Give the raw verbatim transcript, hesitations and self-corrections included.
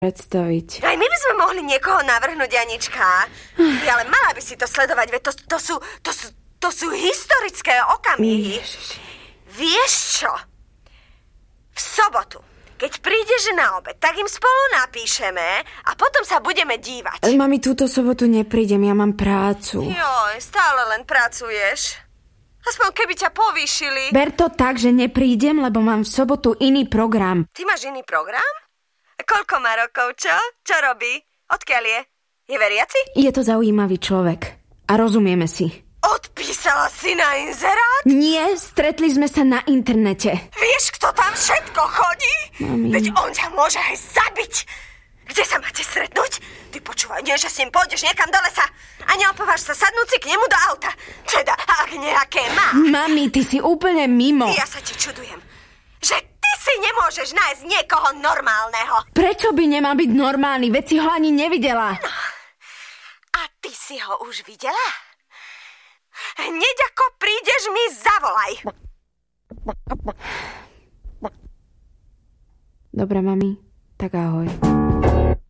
predstaviť. Aj my by sme mohli niekoho navrhnúť, Janička. Ale mala by si to sledovať, veď to, to, sú, to, sú, to sú historické okamihy. Ježiši. Vieš čo? V sobotu, keď prídeš na obed, tak im spolu napíšeme a potom sa budeme dívať. Mami, túto sobotu neprídem, ja mám prácu. Joj, stále len pracuješ. Aspoň keby ťa povýšili. Ber to tak, že neprídem, lebo mám v sobotu iný program. Ty máš iný program? Koľko má rokov, čo? Čo robí? Odkiaľ je? Je veriaci? Je to zaujímavý človek a rozumieme si. Odpísala si na inzerát? Nie, stretli sme sa na internete. Vieš, kto tam všetko chodí? Mami. Veď on ťa môže aj zabiť. Kde sa máte stretnúť? Ty počúvaj, nie, že s ním pôjdeš niekam do lesa a neopováž sa sadnúť si k nemu do auta. Teda, ak nejaké má. Mami, ty si úplne mimo. Ja sa ti čudujem, že ty si nemôžeš nájsť niekoho normálneho. Prečo by nemal byť normálny? Veď si ho ani nevidela. No, a ty si ho už videla? Hneď ako prídeš, mi zavolaj. Dobre, mami, tak ahoj.